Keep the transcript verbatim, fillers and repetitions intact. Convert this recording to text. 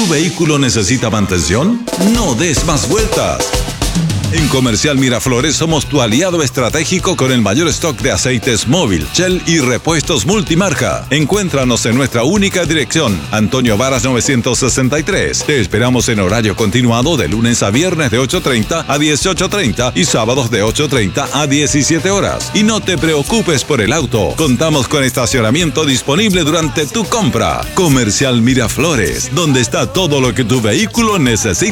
vehículo necesita mantención? No des más vueltas. En Comercial Miraflores somos tu aliado estratégico con el mayor stock de aceites móvil, Shell y repuestos multimarca. Encuéntranos en nuestra única dirección, Antonio Varas novecientos sesenta y tres. Te esperamos en horario continuado de lunes a viernes de ocho treinta a dieciocho treinta y sábados de ocho treinta a diecisiete horas. Y no te preocupes por el auto, contamos con estacionamiento disponible durante tu compra. Comercial Miraflores, donde está todo lo que tu vehículo necesita.